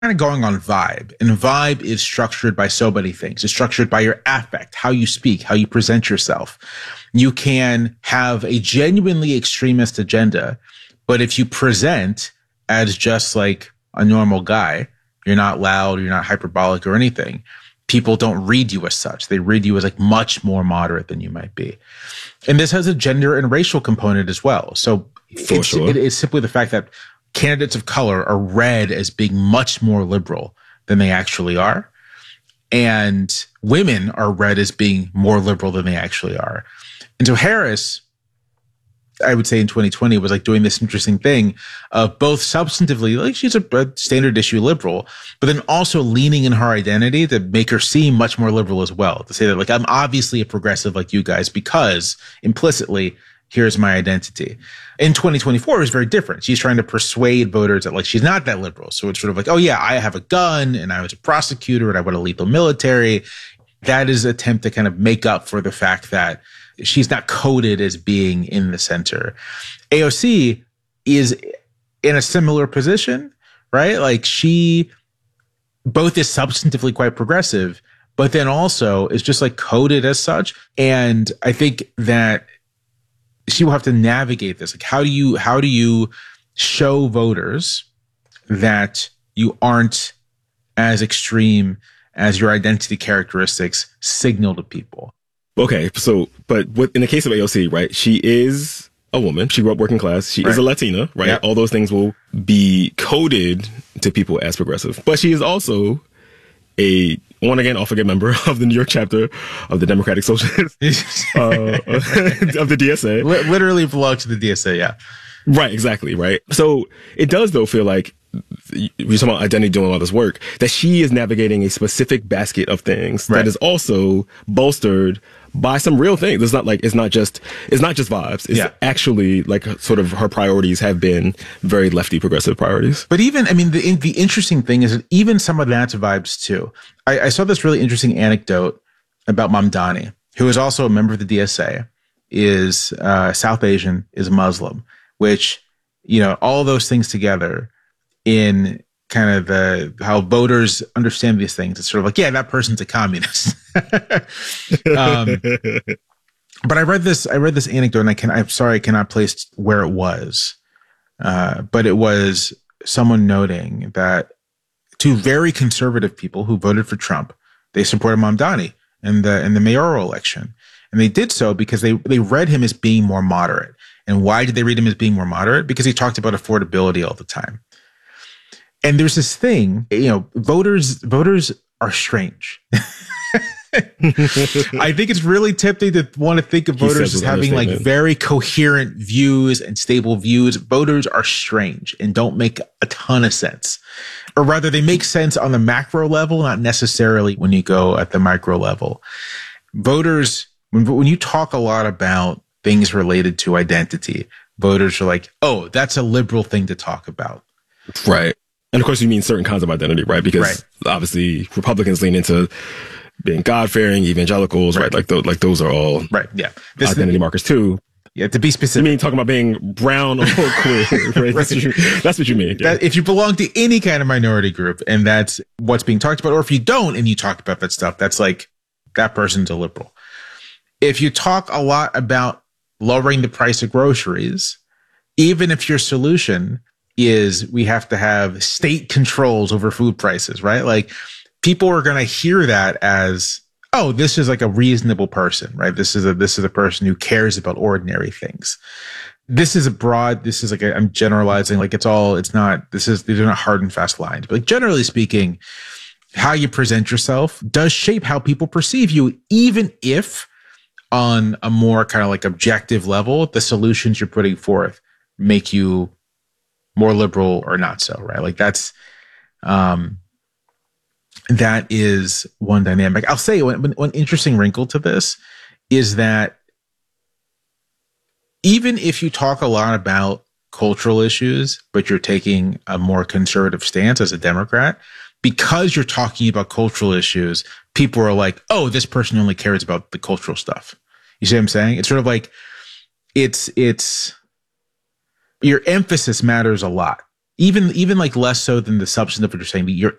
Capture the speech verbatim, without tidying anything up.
kind of going on vibe, and vibe is structured by so many things. It's structured by your affect, how you speak, how you present yourself. You can have a genuinely extremist agenda, but if you present as just like a normal guy, you're not loud, you're not hyperbolic or anything, people don't read you as such. They read you as like much more moderate than you might be. And this has a gender and racial component as well. So it's, sure. it is simply the fact that candidates of color are read as being much more liberal than they actually are. And women are read as being more liberal than they actually are. And so Harris, I would say in twenty twenty, was like doing this interesting thing of both substantively, like she's a, a standard issue liberal, but then also leaning in her identity to make her seem much more liberal as well. To say that like, I'm obviously a progressive like you guys because implicitly, here's my identity. In twenty twenty-four, it's very different. She's trying to persuade voters that like she's not that liberal. So it's sort of like, oh yeah, I have a gun and I was a prosecutor and I want a lethal military. That is an attempt to kind of make up for the fact that she's not coded as being in the center. A O C is in a similar position, right? Like she both is substantively quite progressive, but then also is just like coded as such. And I think that she will have to navigate this. Like, how do you, how do you show voters that you aren't as extreme as your identity characteristics signal to people? Okay, so, but with, in the case of A O C, right, she is a woman. She grew up working class. She right. is a Latina, right? Yep. All those things will be coded to people as progressive. But she is also a on again, off again member of the New York chapter of the Democratic Socialists, uh, of the D S A. L- literally belong to the D S A, yeah. Right, exactly, right? So it does, though, feel like we're talking about identity doing all this work, that she is navigating a specific basket of things right. that is also bolstered by some real things. It's not like, it's not just, it's not just vibes. It's yeah. actually like sort of her priorities have been very lefty progressive priorities. But even, I mean, the the interesting thing is that even some of that's vibes too. I, I saw this really interesting anecdote about Mamdani, who is also a member of the D S A, is uh, South Asian, is Muslim, which, you know, all those things together in kind of the how voters understand these things. It's sort of like, yeah, that person's a communist. um, but I read this, I read this anecdote, and I can, I'm sorry, I cannot place where it was. Uh, but it was someone noting that two very conservative people who voted for Trump, they supported Mamdani in the in the mayoral election, and they did so because they they read him as being more moderate. And why did they read him as being more moderate? Because he talked about affordability all the time. And there's this thing, you know, voters voters are strange. I think it's really tempting to want to think of voters as having like very coherent views and stable views. Voters are strange and don't make a ton of sense. Or rather, they make sense on the macro level, not necessarily when you go at the micro level. Voters, when, when you talk a lot about things related to identity, voters are like, oh, that's a liberal thing to talk about. Right. And of course, you mean certain kinds of identity, right? Because right. obviously Republicans lean into being God-fearing, evangelicals, right? right? Like, those, like those are all right. Yeah. This identity markers too. Yeah, to be specific. You mean talking about being brown or queer, right? right. That's, what you, that's what you mean. Yeah. That if you belong to any kind of minority group and that's what's being talked about, or if you don't and you talk about that stuff, that's like, that person's a liberal. If you talk a lot about lowering the price of groceries, even if your solution is we have to have state controls over food prices, right? Like people are going to hear that as, oh, this is like a reasonable person, right? This is a, this is a person who cares about ordinary things. This is a broad, this is like, a, I'm generalizing, like it's all, it's not, this is, these are not hard and fast lines, but like generally speaking, how you present yourself does shape how people perceive you, even if on a more kind of like objective level, the solutions you're putting forth make you more liberal or not so, right? Like that's, um, that is one dynamic. I'll say one, one interesting wrinkle to this is that even if you talk a lot about cultural issues, but you're taking a more conservative stance as a Democrat, because you're talking about cultural issues, people are like, oh, this person only cares about the cultural stuff. You see what I'm saying? It's sort of like, it's, it's, your emphasis matters a lot even even like less so than the substance of what you're saying, but you're